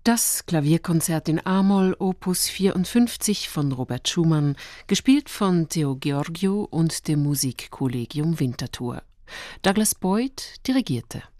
Das Klavierkonzert in A-Moll Opus 54 von Robert Schumann, gespielt von Theo Georgiou und dem Musikkollegium Winterthur. Douglas Boyd dirigierte.